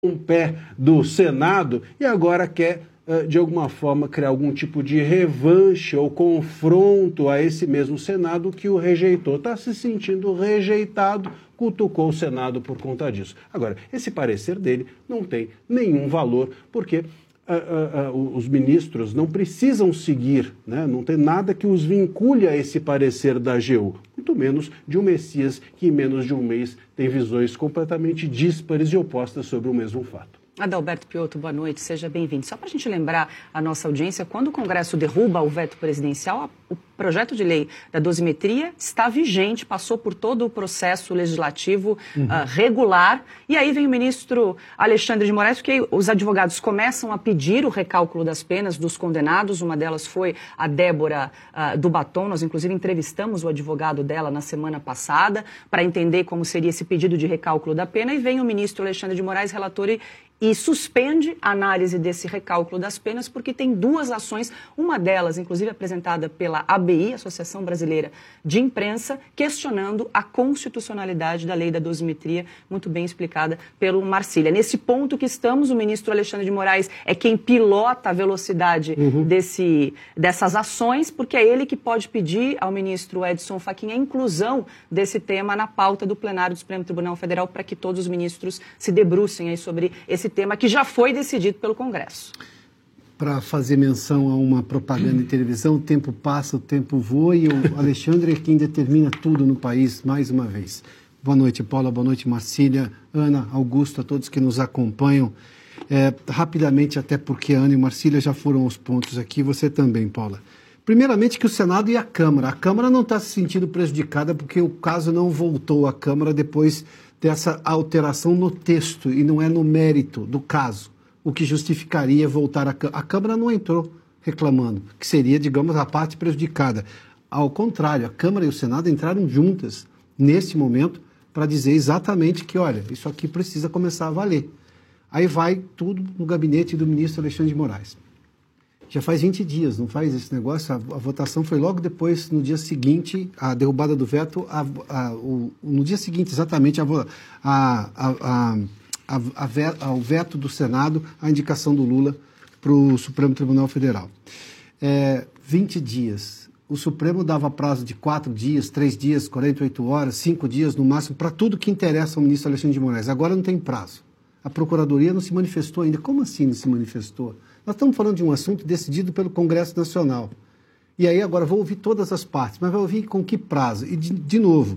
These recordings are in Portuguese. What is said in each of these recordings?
um pé do Senado e agora quer, de alguma forma, criar algum tipo de revanche ou confronto a esse mesmo Senado que o rejeitou. Está se sentindo rejeitado, cutucou o Senado por conta disso. Agora, esse parecer dele não tem nenhum valor, porque os ministros não precisam seguir, né? Não tem nada que os vincule a esse parecer da AGU, muito menos de um Messias que em menos de um mês tem visões completamente díspares e opostas sobre o mesmo fato. Adalberto Piotto, boa noite, seja bem-vindo. Só para a gente lembrar a nossa audiência, quando o Congresso derruba o veto presidencial, o projeto de lei da dosimetria está vigente, passou por todo o processo legislativo regular, e aí vem o ministro Alexandre de Moraes, porque os advogados começam a pedir o recálculo das penas dos condenados, uma delas foi a Débora do Batom, nós inclusive entrevistamos o advogado dela na semana passada, para entender como seria esse pedido de recálculo da pena, e vem o ministro Alexandre de Moraes, relator, e suspende a análise desse recálculo das penas, porque tem duas ações, uma delas, inclusive, apresentada pela ABI, Associação Brasileira de Imprensa, questionando a constitucionalidade da lei da dosimetria, muito bem explicada pelo Marcília. Nesse ponto que estamos, o ministro Alexandre de Moraes é quem pilota a velocidade dessas ações, porque é ele que pode pedir ao ministro Edson Fachin a inclusão desse tema na pauta do plenário do Supremo Tribunal Federal, para que todos os ministros se debrucem aí sobre esse tema que já foi decidido pelo Congresso. Para fazer menção a uma propaganda de televisão, o tempo passa, o tempo voa e o Alexandre é quem determina tudo no país, mais uma vez. Boa noite, Paula, boa noite, Marcília, Ana, Augusto, a todos que nos acompanham. Rapidamente, até porque a Ana e Marcília já foram aos pontos aqui, você também, Paula. Primeiramente que o Senado e a Câmara não está se sentindo prejudicada porque o caso não voltou à Câmara depois dessa alteração no texto e não é no mérito do caso, o que justificaria voltar à Câmara. A Câmara não entrou reclamando, que seria, digamos, a parte prejudicada. Ao contrário, a Câmara e o Senado entraram juntas neste momento para dizer exatamente que, olha, isso aqui precisa começar a valer. Aí vai tudo no gabinete do ministro Alexandre de Moraes. Já faz 20 dias, não faz esse negócio? A votação foi logo depois, no dia seguinte, a derrubada do veto, no dia seguinte, exatamente, ao veto do Senado, a indicação do Lula para o Supremo Tribunal Federal. 20 dias. O Supremo dava prazo de 4 dias, 3 dias, 48 horas, 5 dias no máximo, para tudo que interessa ao ministro Alexandre de Moraes. Agora não tem prazo. A Procuradoria não se manifestou ainda. Como assim não se manifestou? Nós estamos falando de um assunto decidido pelo Congresso Nacional. E aí agora vou ouvir todas as partes, mas vai ouvir com que prazo? E, de novo,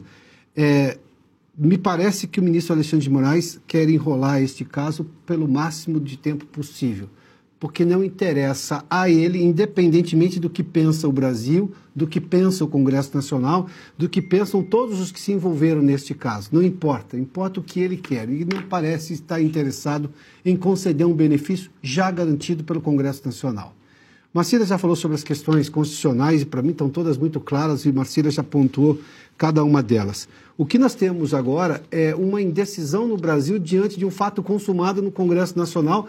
me parece que o ministro Alexandre de Moraes quer enrolar este caso pelo máximo de tempo possível, porque não interessa a ele, independentemente do que pensa o Brasil, do que pensa o Congresso Nacional, do que pensam todos os que se envolveram neste caso. Não importa, importa o que ele quer. E não parece estar interessado em conceder um benefício já garantido pelo Congresso Nacional. Marcília já falou sobre as questões constitucionais e, para mim, estão todas muito claras e Marcília já pontuou cada uma delas. O que nós temos agora é uma indecisão no Brasil diante de um fato consumado no Congresso Nacional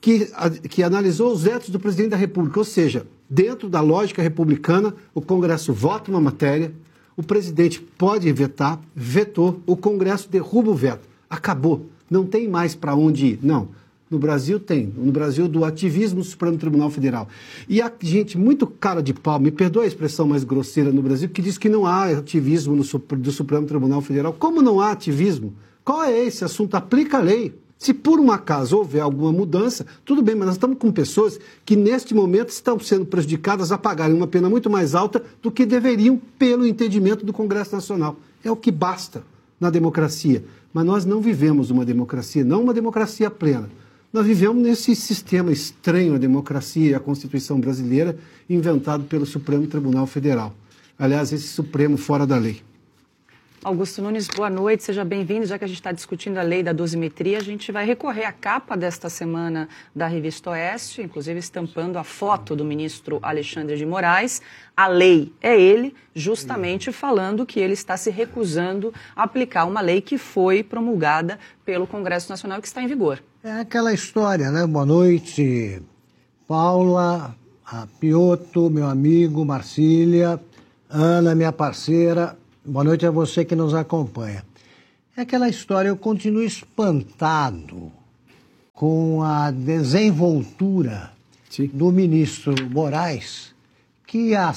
que analisou os vetos do presidente da República, ou seja, dentro da lógica republicana, o Congresso vota uma matéria, o presidente pode vetar, vetou, o Congresso derruba o veto. Acabou, não tem mais para onde ir. Não, no Brasil tem, no Brasil do ativismo do Supremo Tribunal Federal. E há gente muito cara de pau, me perdoa a expressão mais grosseira no Brasil, que diz que não há ativismo do Supremo Tribunal Federal. Como não há ativismo? Qual é esse assunto? Aplica a lei. Se por um acaso houver alguma mudança, tudo bem, mas nós estamos com pessoas que neste momento estão sendo prejudicadas a pagarem uma pena muito mais alta do que deveriam pelo entendimento do Congresso Nacional. É o que basta na democracia. Mas nós não vivemos uma democracia, não uma democracia plena. Nós vivemos nesse sistema estranho, a democracia e a Constituição brasileira, inventado pelo Supremo Tribunal Federal. Aliás, esse Supremo fora da lei. Augusto Nunes, boa noite, seja bem-vindo. Já que a gente está discutindo a lei da dosimetria, a gente vai recorrer à capa desta semana da Revista Oeste, inclusive estampando a foto do ministro Alexandre de Moraes. A lei é ele, justamente falando que ele está se recusando a aplicar uma lei que foi promulgada pelo Congresso Nacional e que está em vigor. É aquela história, né? Boa noite, Paula, Piotto, meu amigo, Marcília, Ana, minha parceira. Boa noite a você que nos acompanha. É aquela história, eu continuo espantado com a desenvoltura do ministro Moraes, que há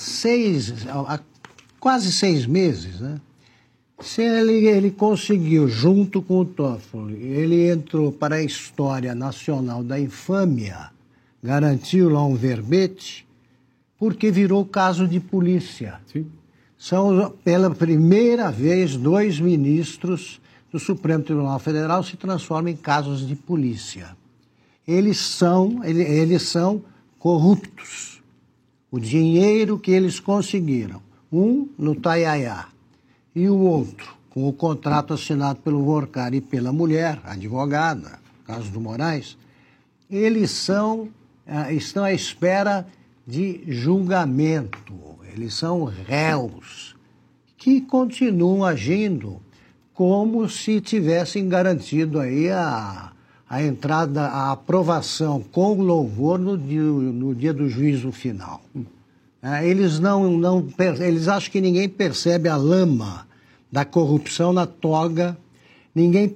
quase 6 meses, né? Se ele conseguiu, junto com o Toffoli, ele entrou para a história nacional da infâmia, garantiu lá um verbete, porque virou caso de polícia. Sim. São, pela primeira vez, 2 ministros do Supremo Tribunal Federal se transformam em casos de polícia. Eles são corruptos. O dinheiro que eles conseguiram, um no Taiaiá e o outro com o contrato assinado pelo Vorcar e pela mulher, advogada, caso do Moraes, eles estão à espera de julgamento. Eles são réus que continuam agindo como se tivessem garantido aí a entrada, a aprovação com louvor no dia do juízo final. Eles eles acham que ninguém percebe a lama da corrupção na toga, ninguém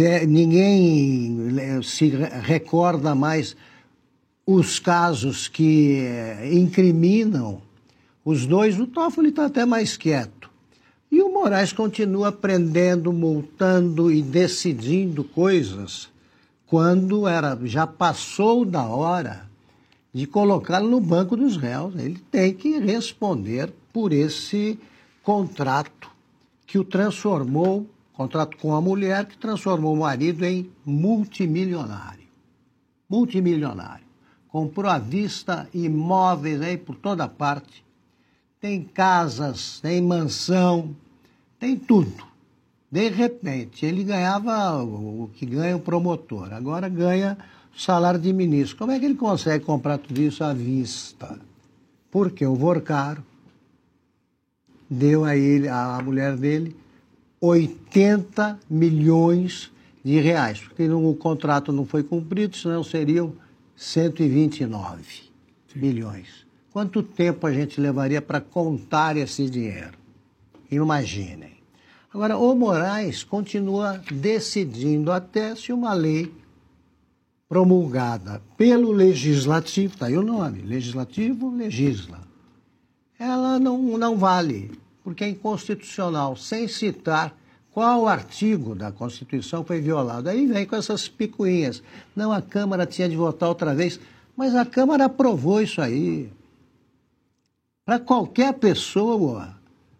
se recorda mais os casos que incriminam os dois. O Toffoli está até mais quieto. E o Moraes continua prendendo, multando e decidindo coisas quando já passou da hora de colocá-lo no banco dos réus. Ele tem que responder por esse contrato que o transformou, contrato com a mulher, que transformou o marido em multimilionário. Multimilionário. Comprou à vista imóveis aí por toda parte. Tem casas, tem mansão, tem tudo. De repente, ele ganhava o que ganha o promotor, agora ganha o salário de ministro. Como é que ele consegue comprar tudo isso à vista? Porque o Vorcar deu a ele, a mulher dele, 80 milhões de reais, porque o contrato não foi cumprido, senão seriam 129 milhões. Quanto tempo a gente levaria para contar esse dinheiro? Imaginem. Agora, o Moraes continua decidindo até se uma lei promulgada pelo Legislativo, está aí o nome, Legislativo legisla, ela não vale, porque é inconstitucional, sem citar qual artigo da Constituição foi violado. Aí vem com essas picuinhas. Não, a Câmara tinha de votar outra vez, mas a Câmara aprovou isso aí. Para qualquer pessoa,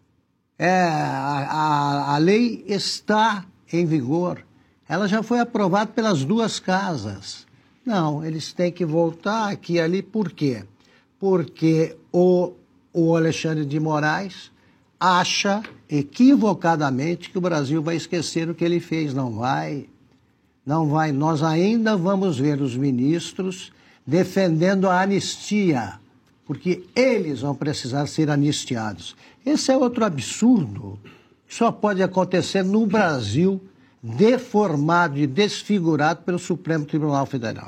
a lei está em vigor. Ela já foi aprovada pelas 2 casas. Não, eles têm que voltar aqui e ali. Por quê? Porque o Alexandre de Moraes acha equivocadamente que o Brasil vai esquecer o que ele fez. Não vai. Não vai. Nós ainda vamos ver os ministros defendendo a anistia, porque eles vão precisar ser anistiados. Esse é outro absurdo que só pode acontecer no Brasil, deformado e desfigurado pelo Supremo Tribunal Federal.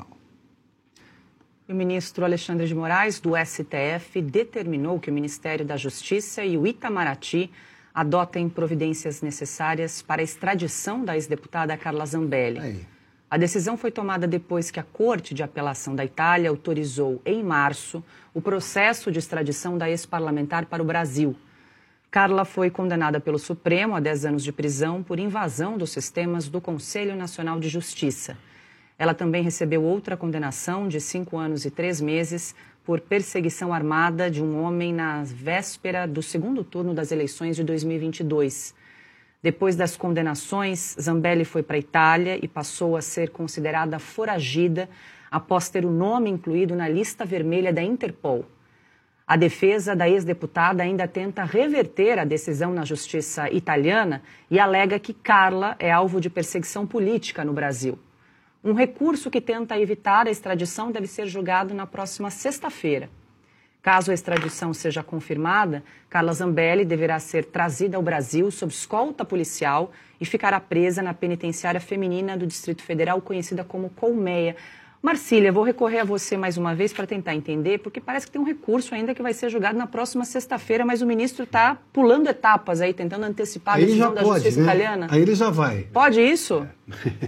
O ministro Alexandre de Moraes, do STF, determinou que o Ministério da Justiça e o Itamaraty adotem providências necessárias para a extradição da ex-deputada Carla Zambelli. Aí. A decisão foi tomada depois que a Corte de Apelação da Itália autorizou, em março, o processo de extradição da ex-parlamentar para o Brasil. Carla foi condenada pelo Supremo a 10 anos de prisão por invasão dos sistemas do Conselho Nacional de Justiça. Ela também recebeu outra condenação de 5 anos e 3 meses por perseguição armada de um homem na véspera do segundo turno das eleições de 2022. Depois das condenações, Zambelli foi para a Itália e passou a ser considerada foragida após ter o nome incluído na lista vermelha da Interpol. A defesa da ex-deputada ainda tenta reverter a decisão na justiça italiana e alega que Carla é alvo de perseguição política no Brasil. Um recurso que tenta evitar a extradição deve ser julgado na próxima sexta-feira. Caso a extradição seja confirmada, Carla Zambelli deverá ser trazida ao Brasil sob escolta policial e ficará presa na penitenciária feminina do Distrito Federal, conhecida como Colmeia. Marcília, vou recorrer a você mais uma vez para tentar entender, porque parece que tem um recurso ainda que vai ser julgado na próxima sexta-feira, mas o ministro está pulando etapas aí, tentando antecipar a decisão da justiça italiana. Aí ele já vai. Pode isso?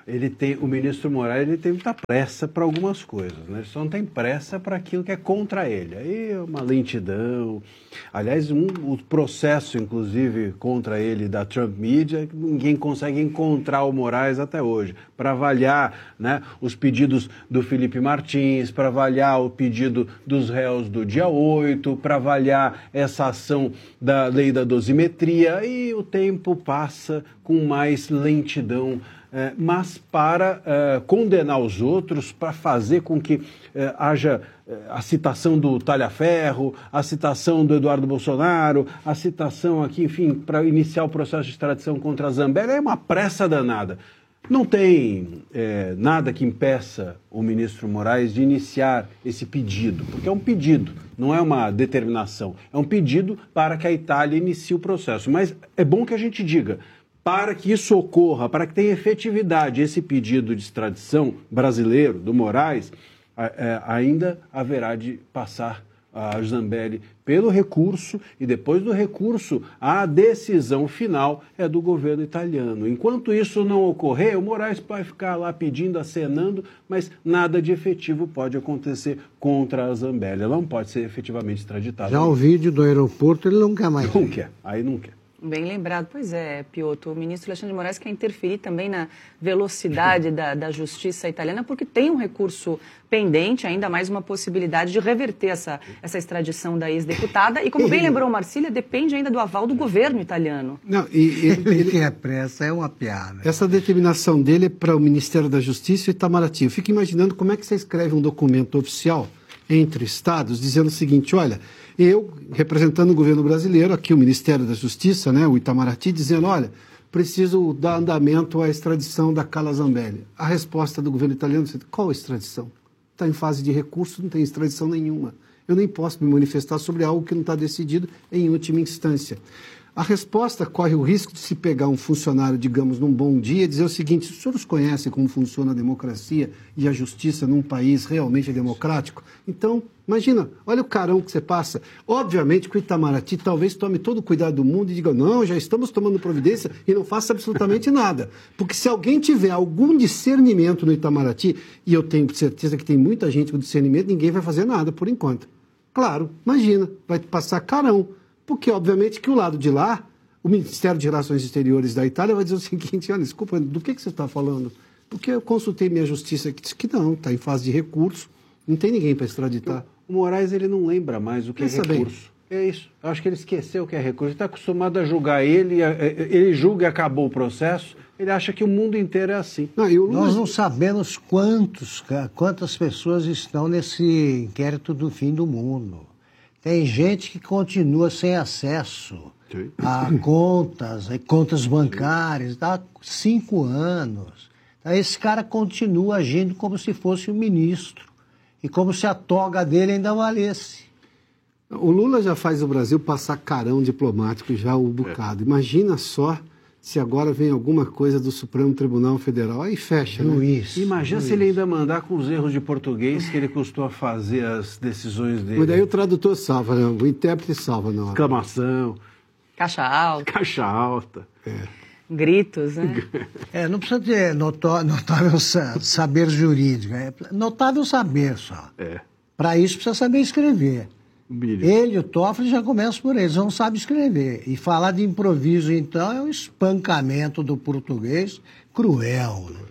o ministro Moraes ele tem muita pressa para algumas coisas, né? Ele só não tem pressa para aquilo que é contra ele. Aí é uma lentidão. Aliás, o processo, inclusive, contra ele da Trump Media, ninguém consegue encontrar o Moraes até hoje. Para avaliar, né, os pedidos do Felipe Martins, para avaliar o pedido dos réus do dia 8, para avaliar essa ação da lei da dosimetria, e o tempo passa com mais lentidão. Mas para condenar os outros, para fazer com que haja a citação do Talhaferro, a citação do Eduardo Bolsonaro, a citação aqui, enfim, para iniciar o processo de extradição contra a Zambelli, é uma pressa danada. Não tem nada que impeça o ministro Moraes de iniciar esse pedido, porque é um pedido, não é uma determinação, é um pedido para que a Itália inicie o processo. Mas é bom que a gente diga, para que isso ocorra, para que tenha efetividade esse pedido de extradição brasileiro do Moraes, ainda haverá de passar a Zambelli pelo recurso, e depois do recurso a decisão final é do governo italiano. Enquanto isso não ocorrer, o Moraes vai ficar lá pedindo, acenando, mas nada de efetivo pode acontecer contra a Zambelli. Ela não pode ser efetivamente extraditada. Já o vídeo do aeroporto ele não quer mais. Não quer, aí não quer. Bem lembrado. Pois é, Piotr, o ministro Alexandre de Moraes quer interferir também na velocidade da justiça italiana, porque tem um recurso pendente, ainda mais uma possibilidade de reverter essa extradição da ex-deputada. E como bem lembrou Marcília, depende ainda do aval do governo italiano. Não, Ele tem a pressa, é uma piada. Essa determinação dele é para o Ministério da Justiça e Itamaraty. Eu fico imaginando como é que você escreve um documento oficial entre estados dizendo o seguinte, olha, eu, representando o governo brasileiro, aqui o Ministério da Justiça, né, o Itamaraty, dizendo, olha, preciso dar andamento à extradição da Carla Zambelli. A resposta do governo italiano é, qual extradição? Está em fase de recurso, não tem extradição nenhuma. Eu nem posso me manifestar sobre algo que não está decidido em última instância. A resposta corre o risco de se pegar um funcionário, digamos, num bom dia e dizer o seguinte, os senhores conhecem como funciona a democracia e a justiça num país realmente democrático? Então, imagina, olha o carão que você passa. Obviamente que o Itamaraty talvez tome todo o cuidado do mundo e diga, não, já estamos tomando providência e não faça absolutamente nada. Porque se alguém tiver algum discernimento no Itamaraty, e eu tenho certeza que tem muita gente com discernimento, ninguém vai fazer nada por enquanto. Claro, imagina, vai passar carão. Porque, obviamente, que o lado de lá, o Ministério de Relações Exteriores da Itália vai dizer o seguinte, olha, desculpa, do que você está falando? Porque eu consultei minha justiça que disse que não, está em fase de recurso, não tem ninguém para extraditar. O Moraes, ele não lembra mais o que é recurso. É isso. Eu acho que ele esqueceu o que é recurso. Ele está acostumado a julgar ele julga e acabou o processo, ele acha que o mundo inteiro é assim. Nós não sabemos quantas pessoas estão nesse inquérito do fim do mundo. Tem gente que continua sem acesso a contas bancárias, há 5 anos. Então, esse cara continua agindo como se fosse um ministro e como se a toga dele ainda valesse. O Lula já faz o Brasil passar carão diplomático já um bocado. Imagina só se agora vem alguma coisa do Supremo Tribunal Federal, aí fecha, Luiz, né? Imagina se ele ainda mandar com os erros de português que ele costuma fazer as decisões dele. Mas daí o tradutor salva, né? O intérprete salva, não. Exclamação. Caixa alta. Caixa alta. Gritos, né? Não precisa ter notável saber jurídico, é notável saber só. Para isso precisa saber escrever. Ele e o Toffoli já começam por eles, não sabem escrever. E falar de improviso, então, é um espancamento do português cruel. Né?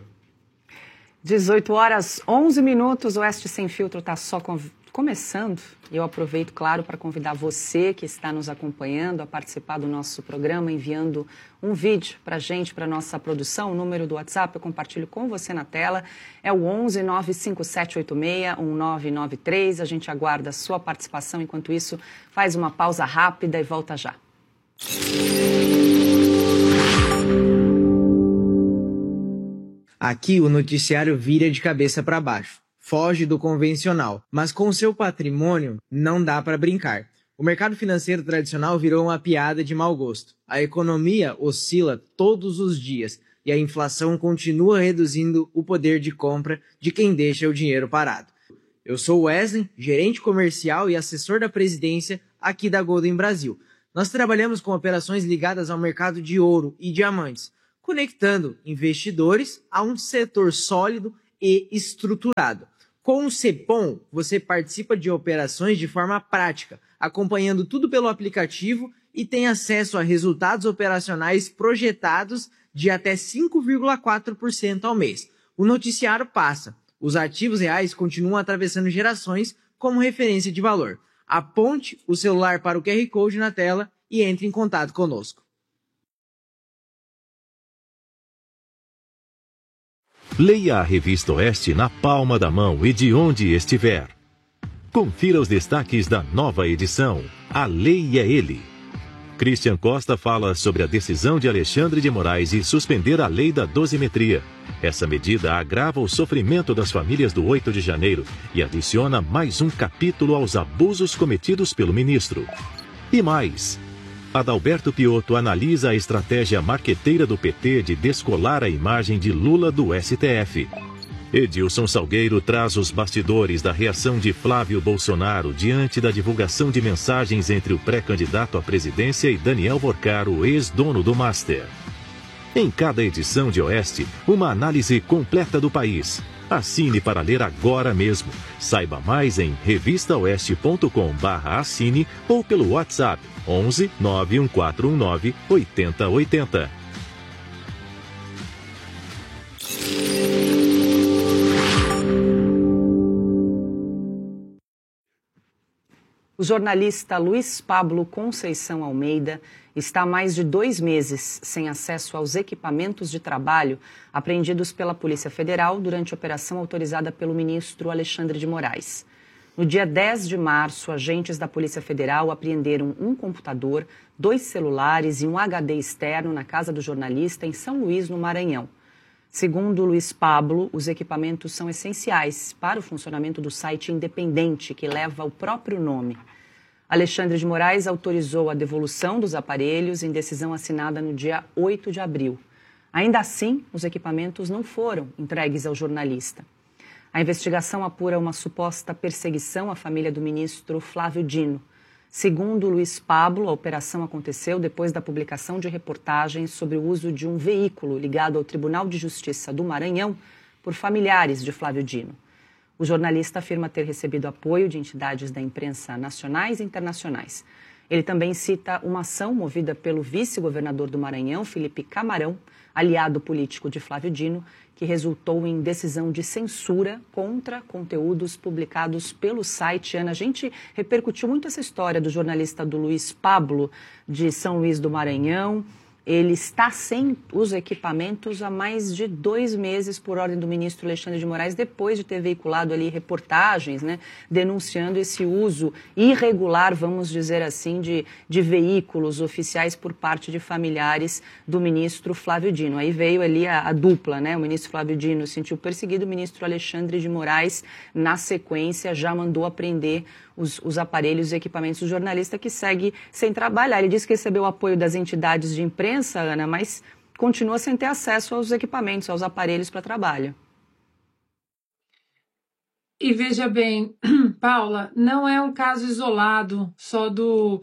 18h11, o Oeste Sem Filtro está só começando. Eu aproveito, claro, para convidar você que está nos acompanhando a participar do nosso programa, enviando um vídeo para a gente, para a nossa produção. O número do WhatsApp eu compartilho com você na tela. É o 11 95786 1993. A gente aguarda a sua participação. Enquanto isso, faz uma pausa rápida e volta já. Aqui o noticiário vira de cabeça para baixo. Foge do convencional, mas com seu patrimônio não dá para brincar. O mercado financeiro tradicional virou uma piada de mau gosto. A economia oscila todos os dias e a inflação continua reduzindo o poder de compra de quem deixa o dinheiro parado. Eu sou Wesley, gerente comercial e assessor da presidência aqui da Golden Brasil. Nós trabalhamos com operações ligadas ao mercado de ouro e diamantes, conectando investidores a um setor sólido e estruturado. Com o Cepom, você participa de operações de forma prática, acompanhando tudo pelo aplicativo e tem acesso a resultados operacionais projetados de até 5,4% ao mês. O noticiário passa. Os ativos reais continuam atravessando gerações como referência de valor. Aponte o celular para o QR Code na tela e entre em contato conosco. Leia a Revista Oeste na palma da mão e de onde estiver. Confira os destaques da nova edição. A Lei é Ele. Christian Costa fala sobre a decisão de Alexandre de Moraes de suspender a lei da dosimetria. Essa medida agrava o sofrimento das famílias do 8 de janeiro e adiciona mais um capítulo aos abusos cometidos pelo ministro. E mais, Adalberto Piotto analisa a estratégia marqueteira do PT de descolar a imagem de Lula do STF. Edilson Salgueiro traz os bastidores da reação de Flávio Bolsonaro diante da divulgação de mensagens entre o pré-candidato à presidência e Daniel Vorcaro, ex-dono do Master. Em cada edição de Oeste, uma análise completa do país. Assine para ler agora mesmo. Saiba mais em revistaoeste.com/assine ou pelo WhatsApp 11 91419 8080. O jornalista Luiz Pablo Conceição Almeida está há mais de 2 meses sem acesso aos equipamentos de trabalho apreendidos pela Polícia Federal durante a operação autorizada pelo ministro Alexandre de Moraes. No dia 10 de março, agentes da Polícia Federal apreenderam um computador, 2 celulares e um HD externo na casa do jornalista em São Luís, no Maranhão. Segundo Luiz Pablo, os equipamentos são essenciais para o funcionamento do site independente que leva o próprio nome. Alexandre de Moraes autorizou a devolução dos aparelhos em decisão assinada no dia 8 de abril. Ainda assim, os equipamentos não foram entregues ao jornalista. A investigação apura uma suposta perseguição à família do ministro Flávio Dino. Segundo Luiz Pablo, a operação aconteceu depois da publicação de reportagens sobre o uso de um veículo ligado ao Tribunal de Justiça do Maranhão por familiares de Flávio Dino. O jornalista afirma ter recebido apoio de entidades da imprensa nacionais e internacionais. Ele também cita uma ação movida pelo vice-governador do Maranhão, Felipe Camarão, aliado político de Flávio Dino, que resultou em decisão de censura contra conteúdos publicados pelo site. Ana, a gente repercutiu muito essa história do jornalista do Luiz Pablo, de São Luís do Maranhão. Ele está sem os equipamentos há mais de 2 meses por ordem do ministro Alexandre de Moraes, depois de ter veiculado ali reportagens, né, denunciando esse uso irregular, vamos dizer assim, de veículos oficiais por parte de familiares do ministro Flávio Dino. Aí veio ali a dupla, né? O ministro Flávio Dino se sentiu perseguido, o ministro Alexandre de Moraes, na sequência, já mandou apreender os aparelhos e equipamentos do jornalista, que segue sem trabalhar. Ele disse que recebeu o apoio das entidades de imprensa, Ana, mas continua sem ter acesso aos equipamentos, aos aparelhos para trabalho. E veja bem, Paula, não é um caso isolado só do,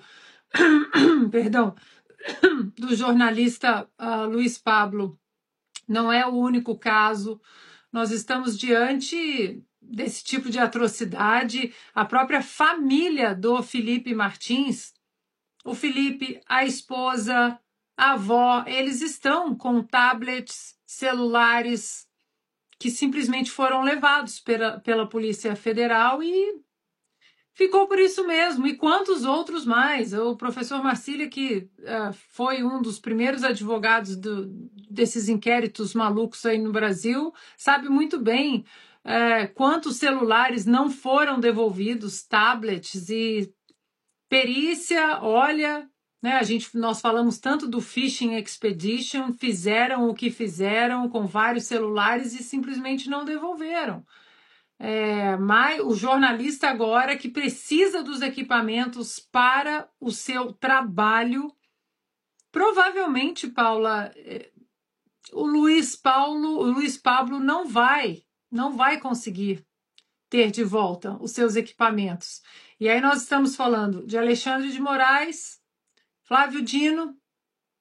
do jornalista Luiz Pablo. Não é o único caso. Nós estamos diante desse tipo de atrocidade. A própria família do Felipe Martins, o Felipe, a esposa, a avó, eles estão com tablets, celulares que simplesmente foram levados pela Polícia Federal e ficou por isso mesmo. E quantos outros mais? O professor Marcília, que foi um dos primeiros advogados desses inquéritos malucos aí no Brasil, sabe muito bem quantos celulares não foram devolvidos, tablets, e perícia, olha, né, nós falamos tanto do Fishing Expedition, fizeram o que fizeram com vários celulares e simplesmente não devolveram. Mas o jornalista agora que precisa dos equipamentos para o seu trabalho, provavelmente, Paula, o Luiz Pablo não vai conseguir ter de volta os seus equipamentos. E aí nós estamos falando de Alexandre de Moraes, Flávio Dino,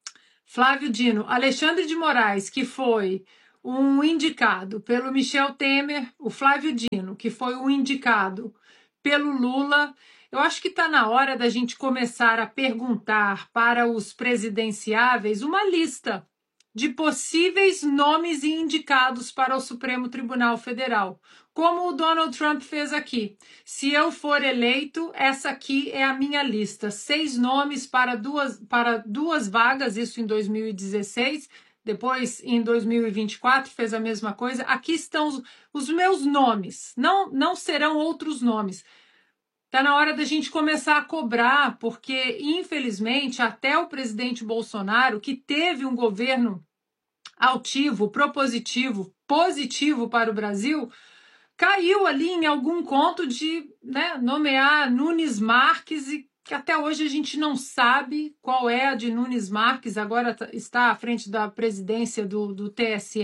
Flávio Dino, Alexandre de Moraes, que foi um indicado pelo Michel Temer, o Flávio Dino, que foi um indicado pelo Lula. Eu acho que está na hora da gente começar a perguntar para os presidenciáveis uma lista de possíveis nomes e indicados para o Supremo Tribunal Federal, como o Donald Trump fez aqui. Se eu for eleito, essa aqui é a minha lista. 6 nomes para duas vagas, isso em 2016, depois em 2024 fez a mesma coisa. Aqui estão os meus nomes, não serão outros nomes. Está na hora da gente começar a cobrar, porque, infelizmente, até o presidente Bolsonaro, que teve um governo altivo, propositivo, positivo para o Brasil, caiu ali em algum conto de nomear Nunes Marques, e que até hoje a gente não sabe qual é a de Nunes Marques, agora está à frente da presidência do TSE.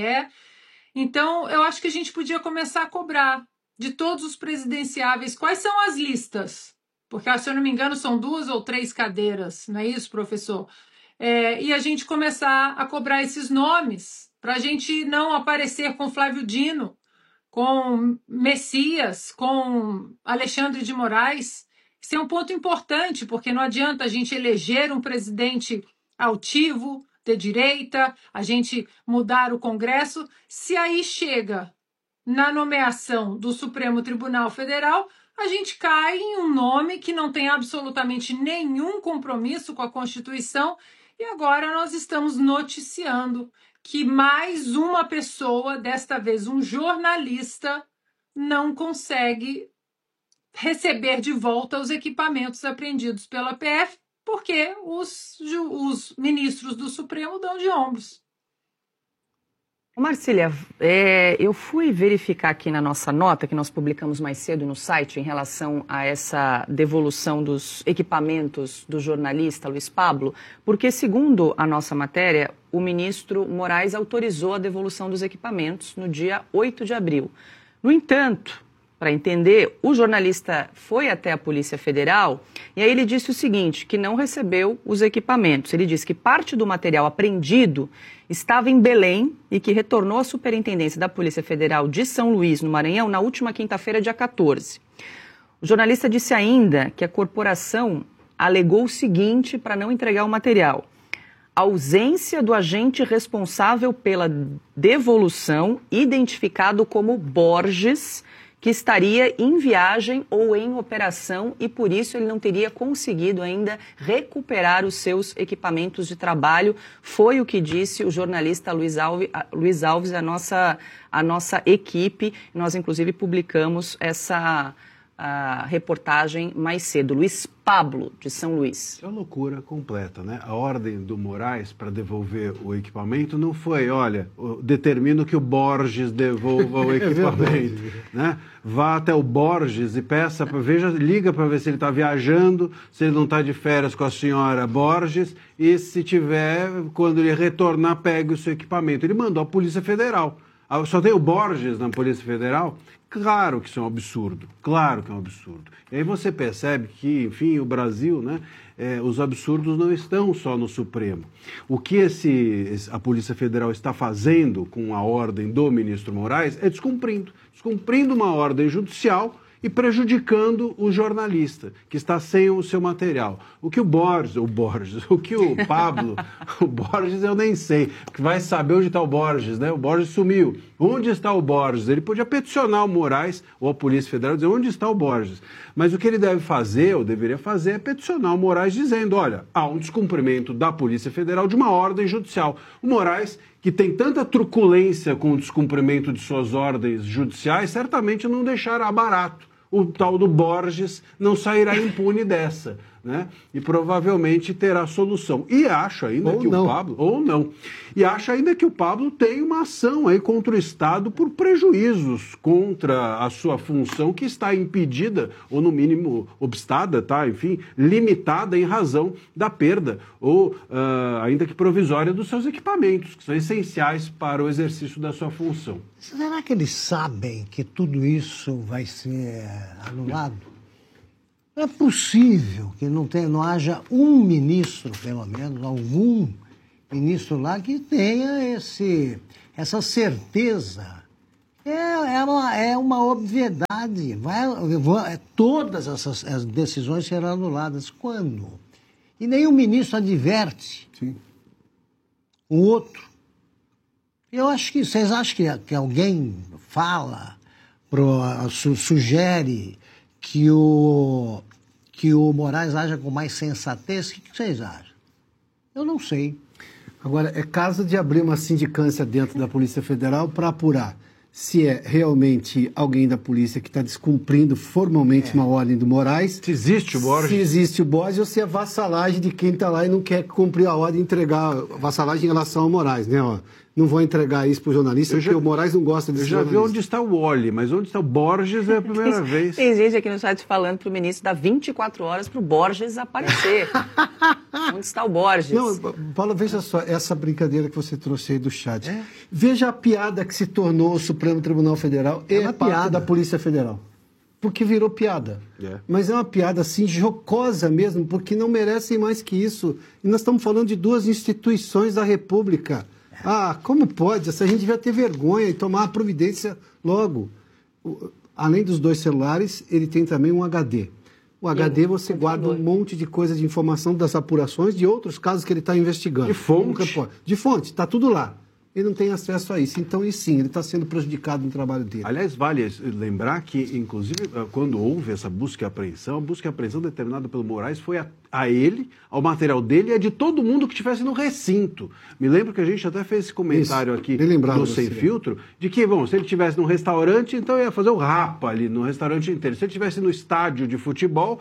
Então, eu acho que a gente podia começar a cobrar de todos os presidenciáveis quais são as listas, porque, se eu não me engano, são 2 ou 3 cadeiras, não é isso, professor? E a gente começar a cobrar esses nomes, para a gente não aparecer com Flávio Dino, com Messias, com Alexandre de Moraes. Isso é um ponto importante, porque não adianta a gente eleger um presidente altivo, de direita, a gente mudar o Congresso, se aí chega na nomeação do Supremo Tribunal Federal, a gente cai em um nome que não tem absolutamente nenhum compromisso com a Constituição, e agora nós estamos noticiando que mais uma pessoa, desta vez um jornalista, não consegue receber de volta os equipamentos apreendidos pela PF, porque os ministros do Supremo dão de ombros. Marcília, eu fui verificar aqui na nossa nota, que nós publicamos mais cedo no site, em relação a essa devolução dos equipamentos do jornalista Luiz Pablo, porque, segundo a nossa matéria, o ministro Moraes autorizou a devolução dos equipamentos no dia 8 de abril. No entanto, para entender, o jornalista foi até a Polícia Federal e aí ele disse o seguinte, que não recebeu os equipamentos. Ele disse que parte do material apreendido estava em Belém e que retornou à Superintendência da Polícia Federal de São Luís, no Maranhão, na última quinta-feira, dia 14. O jornalista disse ainda que a corporação alegou o seguinte para não entregar o material: a ausência do agente responsável pela devolução, identificado como Borges, que estaria em viagem ou em operação e por isso ele não teria conseguido ainda recuperar os seus equipamentos de trabalho. Foi o que disse o jornalista Luiz Alves, a nossa equipe. Nós, inclusive, publicamos essa reportagem mais cedo. Luiz Pablo, de São Luís. É uma loucura completa, né? A ordem do Moraes para devolver o equipamento não foi, olha, determino que o Borges devolva o equipamento, né? Vá até o Borges e peça, liga para ver se ele está viajando, se ele não está de férias com a senhora Borges e se tiver, quando ele retornar, pegue o seu equipamento. Ele mandou a Polícia Federal. Só tem o Borges na Polícia Federal? Claro que isso é um absurdo, claro que é um absurdo. E aí você percebe que, enfim, o Brasil, né, os absurdos não estão só no Supremo. O que a Polícia Federal está fazendo com a ordem do ministro Moraes é descumprindo uma ordem judicial e prejudicando o jornalista, que está sem o seu material. O que o Pablo, o Borges eu nem sei, que vai saber onde está o Borges, né? O Borges sumiu. Onde está o Borges? Ele podia peticionar o Moraes ou a Polícia Federal e dizer onde está o Borges. Mas o que ele deve fazer, ou deveria fazer, é peticionar o Moraes dizendo, olha, há um descumprimento da Polícia Federal de uma ordem judicial. O Moraes, que tem tanta truculência com o descumprimento de suas ordens judiciais, certamente não deixará barato. O tal do Borges não sairá impune dessa, né? E provavelmente terá solução. E acho ainda que o Pablo... Ou não. E acho ainda que o Pablo tem uma ação aí contra o Estado por prejuízos contra a sua função que está impedida, ou no mínimo obstada, tá? Enfim, limitada em razão da perda, ou ainda que provisória, dos seus equipamentos, que são essenciais para o exercício da sua função. Será que eles sabem que tudo isso vai ser anulado? Não é possível que não haja um ministro, pelo menos, algum, ministro lá que tenha essa certeza. É uma obviedade. Todas as decisões serão anuladas. Quando? E nenhum ministro adverte o outro. Vocês acham que alguém fala, sugere que o Moraes haja com mais sensatez? O que vocês acham? Eu não sei. Agora, é caso de abrir uma sindicância dentro da Polícia Federal para apurar se é realmente alguém da polícia que está descumprindo formalmente uma ordem do Moraes. Se existe o Borges. Se existe o Borges ou se é vassalagem de quem está lá e não quer cumprir a ordem e entregar. Vassalagem em relação ao Moraes, né? Ó, não vou entregar isso para o jornalista, porque o Moraes não gosta desse jornalista. Eu já vi onde está o Wally, mas onde está o Borges é a primeira vez. Tem gente aqui no chat falando para o ministro dar 24 horas para o Borges aparecer. Onde está o Borges? Não, Paulo, veja só essa brincadeira que você trouxe aí do chat. Veja a piada que se tornou o Supremo Tribunal Federal e a parte da Polícia Federal. Porque virou piada. Mas é uma piada, assim, jocosa mesmo, porque não merecem mais que isso. E nós estamos falando de duas instituições da República. Ah, como pode? Essa gente devia ter vergonha e tomar a providência logo. Além dos 2 celulares, ele tem também um HD. O HD você guarda um monte de coisa de informação das apurações de outros casos que ele está investigando. De fonte. De fonte, está tudo lá. Ele não tem acesso a isso. Então, e sim, ele está sendo prejudicado no trabalho dele. Aliás, vale lembrar que, inclusive, quando houve essa busca e apreensão, a busca e apreensão determinada pelo Moraes foi a ele, ao material dele e a de todo mundo que estivesse no recinto. Me lembro que a gente até fez esse comentário aqui no Sem Filtro, de que, bom, se ele estivesse num restaurante, então ia fazer o rapa ali no restaurante inteiro. Se ele estivesse no estádio de futebol,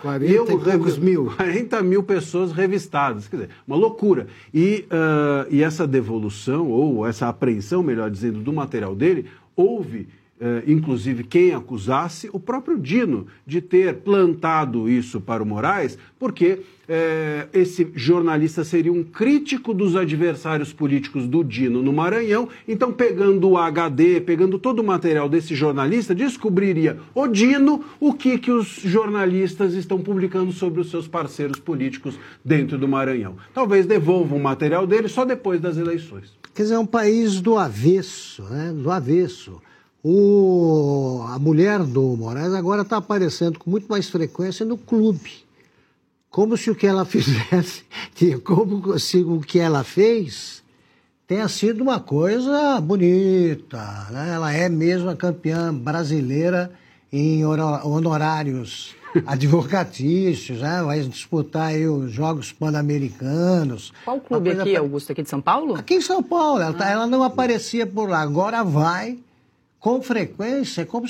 40 mil pessoas revistadas. Quer dizer, uma loucura. E essa devolução, ou essa apreensão, melhor dizendo, do material dele, houve, inclusive, quem acusasse o próprio Dino de ter plantado isso para o Moraes, porque esse jornalista seria um crítico dos adversários políticos do Dino no Maranhão, então pegando o HD, pegando todo o material desse jornalista, descobriria o Dino o que os jornalistas estão publicando sobre os seus parceiros políticos dentro do Maranhão. Talvez devolvam o material dele só depois das eleições. Quer dizer, é um país do avesso, né? Do avesso. A mulher do Moraes agora está aparecendo com muito mais frequência no clube. Como se o que ela fizesse, como se o que ela fez tenha sido uma coisa bonita, né? Ela é mesmo a campeã brasileira em honorários advocatícios, né? Vai disputar aí os Jogos Pan-Americanos. Qual clube aqui, Augusto? Aqui de São Paulo? Aqui em São Paulo. Ela não aparecia por lá. Agora vai com frequência, como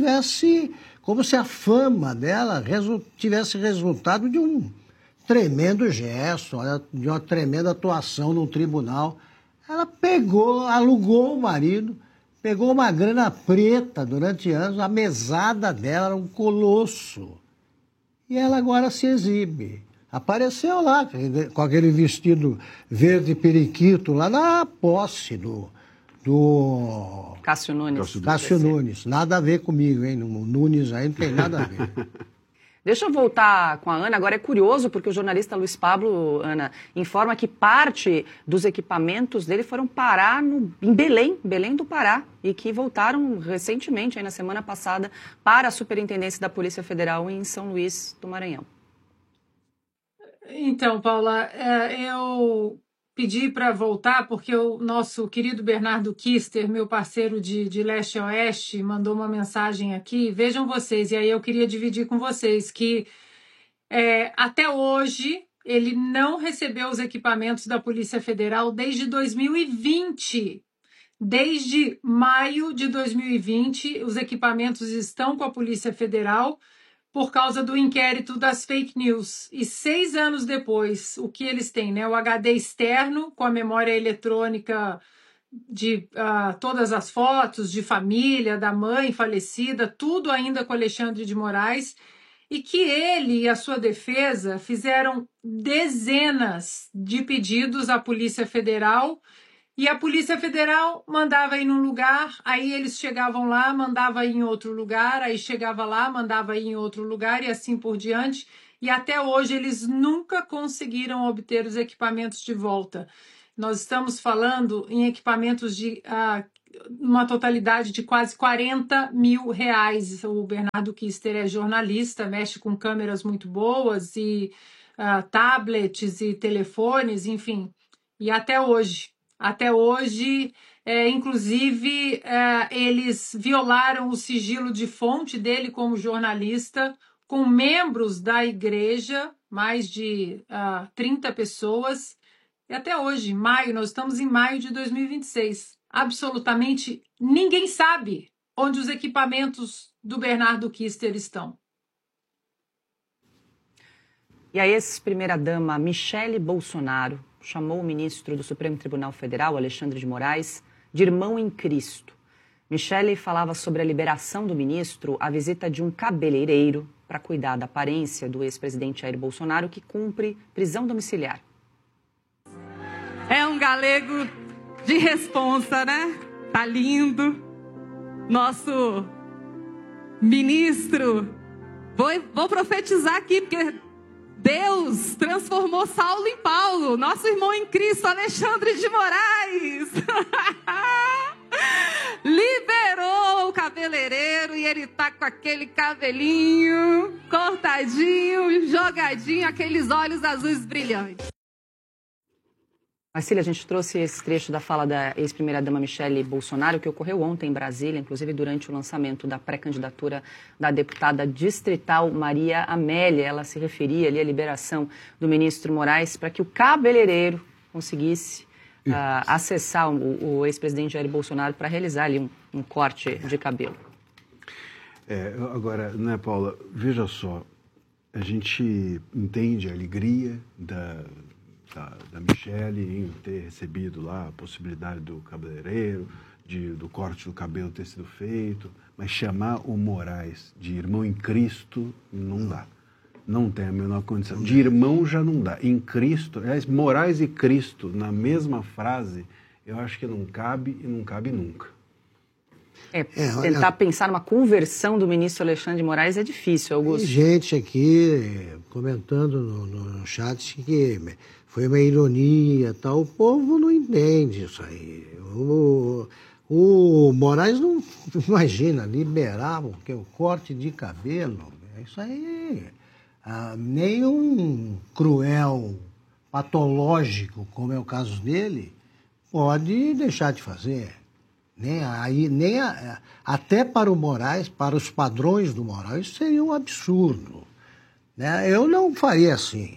se a fama dela tivesse resultado de um tremendo gesto, de uma tremenda atuação no tribunal. Ela alugou o marido, pegou uma grana preta durante anos, a mesada dela era um colosso. E ela agora se exibe. Apareceu lá, com aquele vestido verde periquito, lá na posse do Cássio Nunes. Cássio Nunes. Nada a ver comigo, hein? O Nunes aí não tem nada a ver. Deixa eu voltar com a Ana. Agora é curioso porque o jornalista Luiz Pablo, Ana, informa que parte dos equipamentos dele foram parar em Belém do Pará, e que voltaram recentemente, aí na semana passada, para a Superintendência da Polícia Federal em São Luís do Maranhão. Então, Paula, eu pedi para voltar porque o nosso querido Bernardo Kister, meu parceiro de leste a oeste, mandou uma mensagem aqui. Vejam vocês, e aí eu queria dividir com vocês que até hoje ele não recebeu os equipamentos da Polícia Federal desde 2020. Desde maio de 2020, os equipamentos estão com a Polícia Federal por causa do inquérito das fake news. E 6 anos depois, o que eles têm, né? O HD externo, com a memória eletrônica de todas as fotos de família, da mãe falecida, tudo ainda com Alexandre de Moraes, e que ele e a sua defesa fizeram dezenas de pedidos à Polícia Federal, e a Polícia Federal mandava ir num lugar, aí eles chegavam lá, mandava ir em outro lugar, aí chegava lá, mandava ir em outro lugar, e assim por diante. E até hoje eles nunca conseguiram obter os equipamentos de volta. Nós estamos falando em equipamentos de uma totalidade de quase R$40 mil. O Bernardo Kister é jornalista, mexe com câmeras muito boas e tablets e telefones, enfim. E até hoje, inclusive, eles violaram o sigilo de fonte dele como jornalista, com membros da igreja, mais de 30 pessoas. E até hoje, nós estamos em maio de 2026. Absolutamente ninguém sabe onde os equipamentos do Bernardo Kister estão. E a ex-primeira-dama Michele Bolsonaro chamou o ministro do Supremo Tribunal Federal, Alexandre de Moraes, de irmão em Cristo. Michele falava sobre a liberação do ministro à visita de um cabeleireiro para cuidar da aparência do ex-presidente Jair Bolsonaro, que cumpre prisão domiciliar. É um galego de responsa, né? Tá lindo. Nosso ministro. Vou profetizar aqui, porque Deus transformou Saulo em Paulo. Nosso irmão em Cristo, Alexandre de Moraes. Liberou o cabeleireiro e ele tá com aquele cabelinho cortadinho, jogadinho, aqueles olhos azuis brilhantes. Marcília, a gente trouxe esse trecho da fala da ex-primeira-dama Michele Bolsonaro, que ocorreu ontem em Brasília, inclusive durante o lançamento da pré-candidatura da deputada distrital Maria Amélia. Ela se referia ali à liberação do ministro Moraes para que o cabeleireiro conseguisse acessar o ex-presidente Jair Bolsonaro para realizar ali um corte de cabelo. Agora, né, Paula, veja só, a gente entende a alegria da Michele em ter recebido lá a possibilidade do cabeleireiro, do corte do cabelo ter sido feito, mas chamar o Moraes de irmão em Cristo não dá. Não tem a menor condição. De irmão já não dá. Em Cristo, aliás, Moraes e Cristo, na mesma frase, eu acho que não cabe e não cabe nunca. Tentar pensar numa conversão do ministro Alexandre de Moraes é difícil, Augusto. Tem gente aqui comentando no chat que foi uma ironia, tal. O povo não entende isso aí. O Moraes não imagina liberar o corte de cabelo. Isso aí nem um cruel patológico, como é o caso dele, pode deixar de fazer. Até para o Moraes, para os padrões do Moraes, isso seria um absurdo. Né? Eu não faria assim.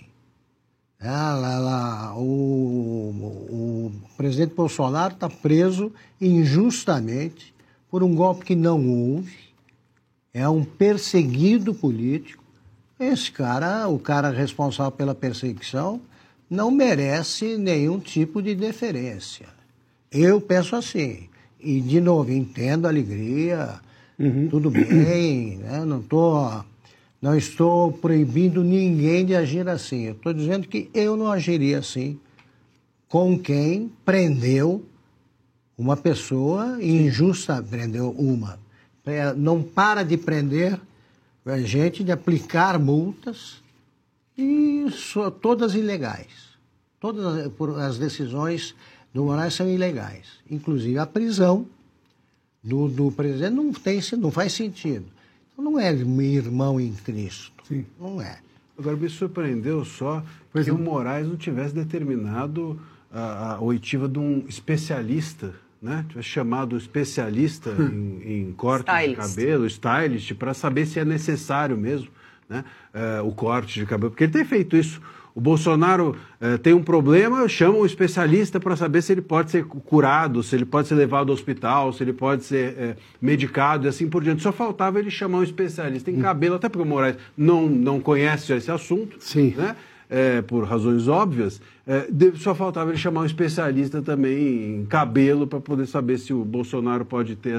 O presidente Bolsonaro está preso injustamente por um golpe que não houve. É um perseguido político. Esse cara, o cara responsável pela perseguição, não merece nenhum tipo de deferência. Eu penso assim. E, de novo, entendo a alegria, tudo bem, né? Não estou proibindo ninguém de agir assim. Eu estou dizendo que eu não agiria assim com quem prendeu uma pessoa injusta, prendeu uma. Não para de prender a gente, de aplicar multas, e todas ilegais. Todas as decisões do Moraes são ilegais. Inclusive a prisão do presidente não faz sentido. Então não é irmão em Cristo. Sim. Não é. Agora, me surpreendeu só que o Moraes não tivesse determinado a oitiva de um especialista, né? Tivesse chamado o especialista em corte de cabelo, stylist, para saber se é necessário mesmo, né? O corte de cabelo. Porque ele tem feito isso. O Bolsonaro tem um problema, chama um especialista para saber se ele pode ser curado, se ele pode ser levado ao hospital, se ele pode ser medicado e assim por diante. Só faltava ele chamar um especialista em cabelo, até porque o Moraes não conhece esse assunto, Sim. Né? Por razões óbvias. Só faltava ele chamar um especialista também em cabelo para poder saber se o Bolsonaro pode ter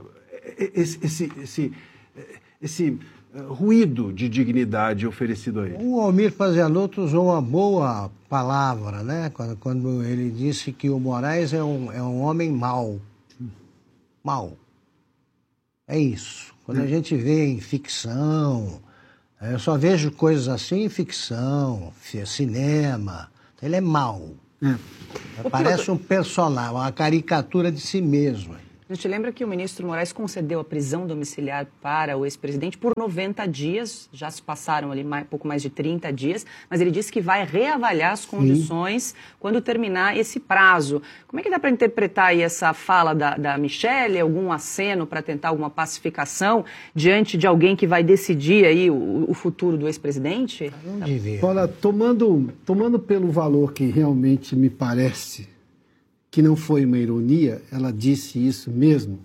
esse ruído de dignidade oferecido a ele. O Almir Pazianotto usou uma boa palavra, né? Quando ele disse que o Moraes é um homem mau. Mau. É isso. Quando a gente vê em ficção, eu só vejo coisas assim em ficção, cinema. Ele é mau. Parece um personagem, uma caricatura de si mesmo. A gente lembra que o ministro Moraes concedeu a prisão domiciliar para o ex-presidente por 90 dias, já se passaram ali pouco mais de 30 dias, mas ele disse que vai reavaliar as condições quando terminar esse prazo. Como é que dá para interpretar aí essa fala da Michelle, algum aceno para tentar alguma pacificação diante de alguém que vai decidir aí o futuro do ex-presidente? Olha, tomando pelo valor que realmente me parece que não foi uma ironia, ela disse isso mesmo,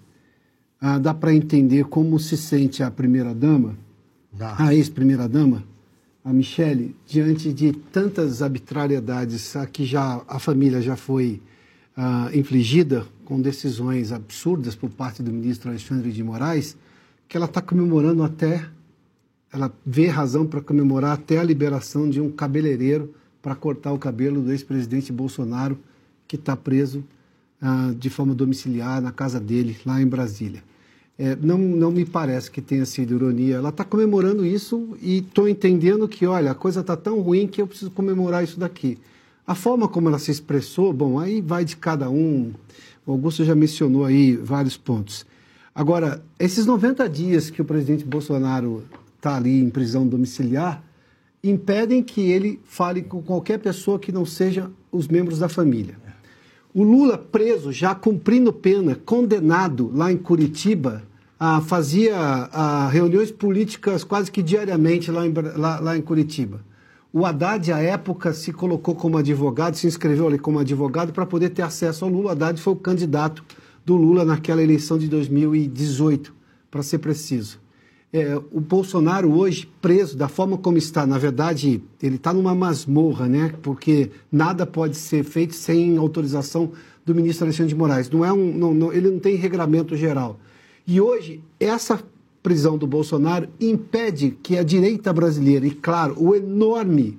dá para entender como se sente a primeira-dama, a ex-primeira-dama, a Michelle, diante de tantas arbitrariedades a que a família já foi infligida com decisões absurdas por parte do ministro Alexandre de Moraes, que ela está comemorando ela vê razão para comemorar até a liberação de um cabeleireiro para cortar o cabelo do ex-presidente Bolsonaro, que está preso de forma domiciliar na casa dele, lá em Brasília. Não me parece que tenha sido ironia. Ela está comemorando isso e estou entendendo que, olha, a coisa está tão ruim que eu preciso comemorar isso daqui. A forma como ela se expressou, bom, aí vai de cada um. O Augusto já mencionou aí vários pontos. Agora, esses 90 dias que o presidente Bolsonaro está ali em prisão domiciliar impedem que ele fale com qualquer pessoa que não seja os membros da família. O Lula preso, já cumprindo pena, condenado lá em Curitiba, fazia reuniões políticas quase que diariamente lá em Curitiba. O Haddad, à época, se colocou como advogado, se inscreveu ali como advogado para poder ter acesso ao Lula. O Haddad foi o candidato do Lula naquela eleição de 2018, para ser preciso. O Bolsonaro hoje preso da forma como está, na verdade, ele está numa masmorra, né? Porque nada pode ser feito sem autorização do ministro Alexandre de Moraes. Ele não tem regramento geral. E hoje, essa prisão do Bolsonaro impede que a direita brasileira, e claro, o enorme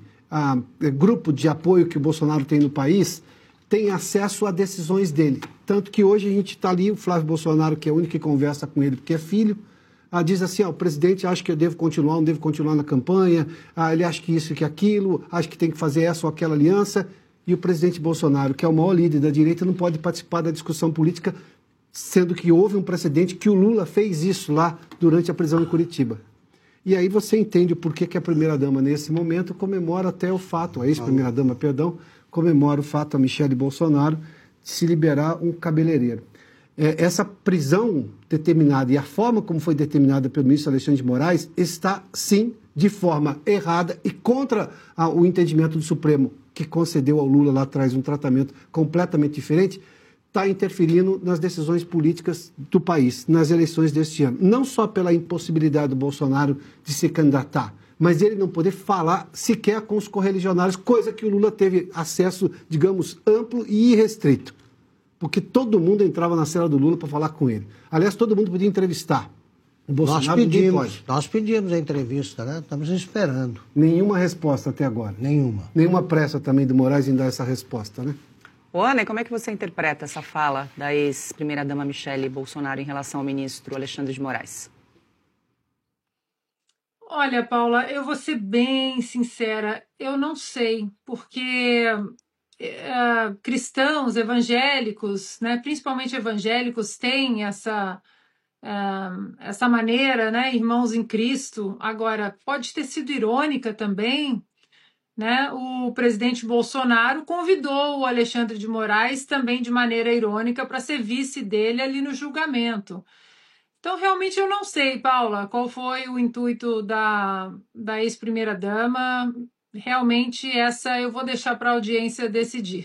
grupo de apoio que o Bolsonaro tem no país, tenha acesso a decisões dele. Tanto que hoje a gente está ali, o Flávio Bolsonaro, que é o único que conversa com ele, porque é filho, diz assim, o presidente acha que eu devo continuar, não devo continuar na campanha, ele acha que isso e que aquilo, acha que tem que fazer essa ou aquela aliança, e o presidente Bolsonaro, que é o maior líder da direita, não pode participar da discussão política, sendo que houve um precedente que o Lula fez isso lá durante a prisão em Curitiba. E aí você entende o porquê que a primeira-dama, nesse momento, comemora até o fato, a ex-primeira-dama, perdão, comemora o fato, a Michelle Bolsonaro, de se liberar um cabeleireiro. Essa prisão determinada e a forma como foi determinada pelo ministro Alexandre de Moraes está, sim, de forma errada e contra o entendimento do Supremo, que concedeu ao Lula lá atrás um tratamento completamente diferente, está interferindo nas decisões políticas do país, nas eleições deste ano. Não só pela impossibilidade do Bolsonaro de se candidatar, mas ele não poder falar sequer com os correligionários, coisa que o Lula teve acesso, digamos, amplo e irrestrito. Porque todo mundo entrava na cela do Lula para falar com ele. Aliás, todo mundo podia entrevistar. O Bolsonaro nós pedimos a entrevista, né? Estamos esperando. Nenhuma resposta até agora. Nenhuma pressa também do Moraes em dar essa resposta, né? Ana, como é que você interpreta essa fala da ex-primeira-dama Michelle Bolsonaro em relação ao ministro Alexandre de Moraes? Olha, Paula, eu vou ser bem sincera, eu não sei, porque cristãos, evangélicos, né, principalmente evangélicos, têm essa maneira, né, irmãos em Cristo. Agora, pode ter sido irônica também, né? O presidente Bolsonaro convidou o Alexandre de Moraes também de maneira irônica para ser vice dele ali no julgamento. Então, realmente, eu não sei, Paula, qual foi o intuito da ex-primeira-dama. Realmente, essa eu vou deixar para a audiência decidir.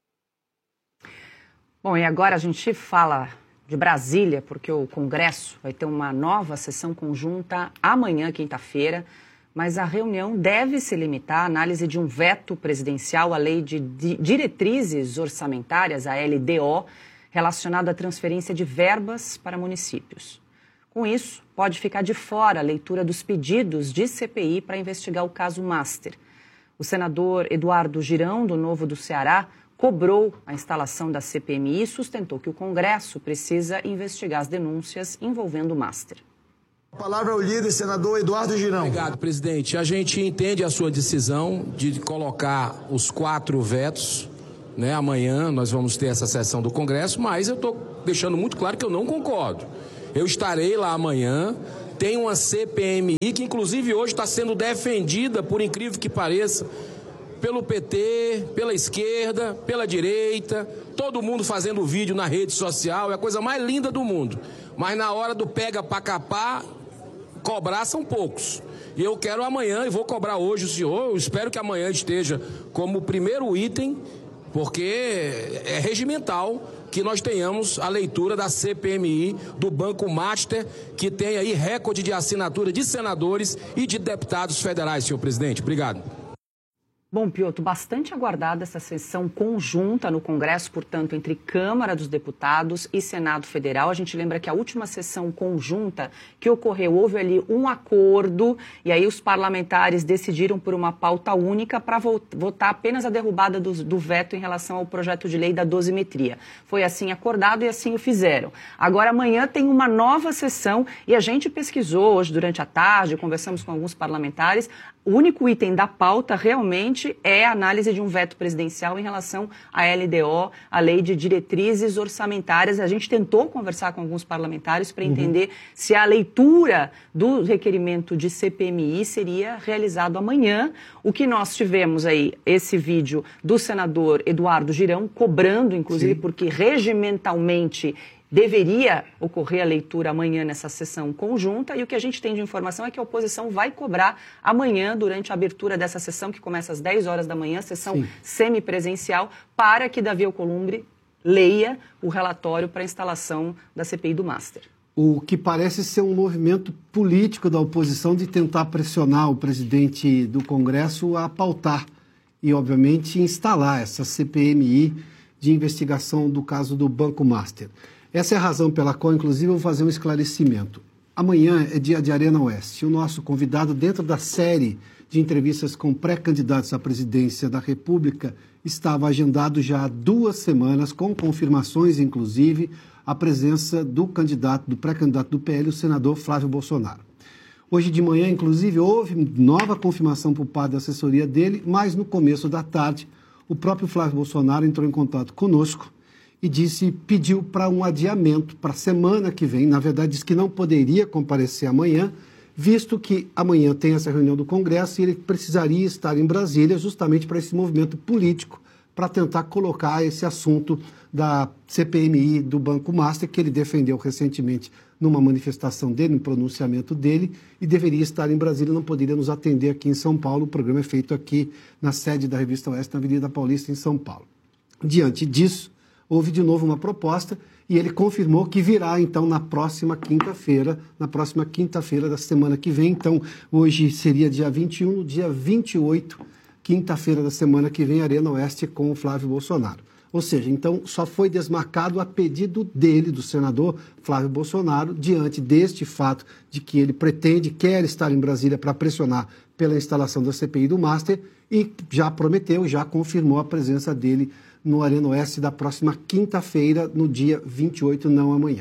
Bom, e agora a gente fala de Brasília, porque o Congresso vai ter uma nova sessão conjunta amanhã, quinta-feira, mas a reunião deve se limitar à análise de um veto presidencial à Lei de Diretrizes Orçamentárias, a LDO, relacionado à transferência de verbas para municípios. Com isso, pode ficar de fora a leitura dos pedidos de CPI para investigar o caso Master. O senador Eduardo Girão, do Novo do Ceará, cobrou a instalação da CPMI e sustentou que o Congresso precisa investigar as denúncias envolvendo o Master. A palavra ao líder, senador Eduardo Girão. Obrigado, presidente. A gente entende a sua decisão de colocar os 4 vetos né? Amanhã nós vamos ter essa sessão do Congresso, mas eu estou deixando muito claro que eu não concordo. Eu estarei lá amanhã, tem uma CPMI que inclusive hoje está sendo defendida, por incrível que pareça, pelo PT, pela esquerda, pela direita, todo mundo fazendo vídeo na rede social, é a coisa mais linda do mundo. Mas na hora do pega pra capar, cobrar são poucos. E eu quero amanhã, e vou cobrar hoje o senhor, eu espero que amanhã esteja como primeiro item, porque é regimental que nós tenhamos a leitura da CPMI do Banco Master, que tem aí recorde de assinatura de senadores e de deputados federais, senhor presidente. Obrigado. Bom, Piotr, bastante aguardada essa sessão conjunta no Congresso, portanto, entre Câmara dos Deputados e Senado Federal. A gente lembra que a última sessão conjunta que ocorreu, houve ali um acordo e aí os parlamentares decidiram por uma pauta única para votar apenas a derrubada do veto em relação ao projeto de lei da dosimetria. Foi assim acordado e assim o fizeram. Agora, amanhã tem uma nova sessão e a gente pesquisou hoje durante a tarde, conversamos com alguns parlamentares. O único item da pauta realmente é a análise de um veto presidencial em relação à LDO, a Lei de Diretrizes Orçamentárias. A gente tentou conversar com alguns parlamentares para entender se a leitura do requerimento de CPMI seria realizado amanhã. O que nós tivemos aí, esse vídeo do senador Eduardo Girão, cobrando, inclusive, porque regimentalmente deveria ocorrer a leitura amanhã nessa sessão conjunta, e o que a gente tem de informação é que a oposição vai cobrar amanhã, durante a abertura dessa sessão, que começa às 10 horas da manhã, sessão semipresencial, para que Davi Alcolumbre leia o relatório para a instalação da CPI do Master. O que parece ser um movimento político da oposição de tentar pressionar o presidente do Congresso a pautar e, obviamente, instalar essa CPMI de investigação do caso do Banco Master. Essa é a razão pela qual, inclusive, eu vou fazer um esclarecimento. Amanhã é dia de Arena Oeste. O nosso convidado, dentro da série de entrevistas com pré-candidatos à presidência da República, estava agendado já há 2 semanas, com confirmações, inclusive, a presença do pré-candidato do PL, o senador Flávio Bolsonaro. Hoje de manhã, inclusive, houve nova confirmação por parte da assessoria dele, mas no começo da tarde, o próprio Flávio Bolsonaro entrou em contato conosco e pediu para um adiamento para a semana que vem. Na verdade, disse que não poderia comparecer amanhã, visto que amanhã tem essa reunião do Congresso e ele precisaria estar em Brasília justamente para esse movimento político, para tentar colocar esse assunto da CPMI do Banco Master, que ele defendeu recentemente numa manifestação dele, no pronunciamento dele, e deveria estar em Brasília, não poderia nos atender aqui em São Paulo. O programa é feito aqui na sede da Revista Oeste, na Avenida Paulista, em São Paulo. Diante disso, houve de novo uma proposta e ele confirmou que virá, então, na próxima quinta-feira da semana que vem. Então, hoje seria dia 21, no dia 28, quinta-feira da semana que vem, Arena Oeste com o Flávio Bolsonaro. Ou seja, então, só foi desmarcado a pedido dele, do senador Flávio Bolsonaro, diante deste fato de que ele quer estar em Brasília para pressionar pela instalação da CPI do Master e já prometeu, já confirmou a presença dele no Arena Oeste da próxima quinta-feira, no dia 28, não amanhã.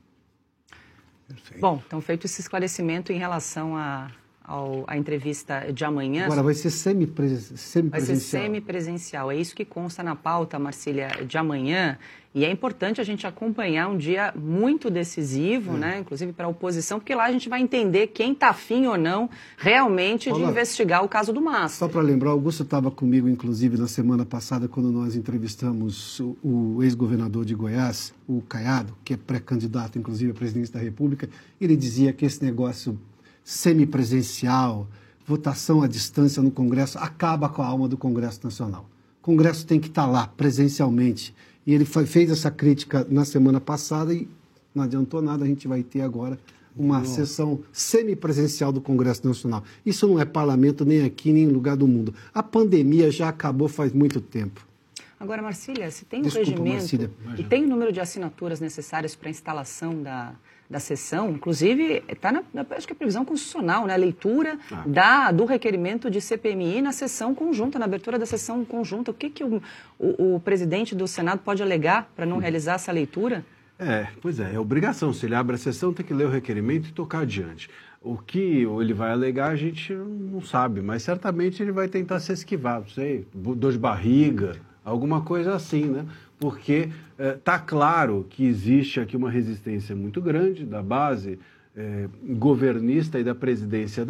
Perfeito. Bom, então feito esse esclarecimento em relação à entrevista de amanhã. Agora vai ser semipresencial. Vai ser semipresencial. É isso que consta na pauta, Marcília, de amanhã. E é importante a gente acompanhar um dia muito decisivo, né? Inclusive para a oposição, porque lá a gente vai entender quem está afim ou não realmente de investigar o caso do Master. Só para lembrar, o Augusto estava comigo, inclusive, na semana passada, quando nós entrevistamos o ex-governador de Goiás, o Caiado, que é pré-candidato, inclusive, à presidência da República. Ele dizia que esse negócio semipresencial, votação à distância no Congresso, acaba com a alma do Congresso Nacional. O Congresso tem que estar lá, presencialmente. E ele fez essa crítica na semana passada e não adiantou nada, a gente vai ter agora uma sessão semipresencial do Congresso Nacional. Isso não é parlamento nem aqui, nem em lugar do mundo. A pandemia já acabou faz muito tempo. Agora, Marcília, se tem um regimento e tem o número de assinaturas necessárias para a instalação da sessão, inclusive está acho que é previsão constitucional, né? A leitura do requerimento de CPMI na sessão conjunta, na abertura da sessão conjunta. O que o presidente do Senado pode alegar para não realizar essa leitura? Pois é obrigação. Se ele abre a sessão, tem que ler o requerimento e tocar adiante. O que ele vai alegar, a gente não sabe, mas certamente ele vai tentar se esquivar, não sei, dor de barriga, alguma coisa assim, né? Porque está claro que existe aqui uma resistência muito grande da base governista e da presidência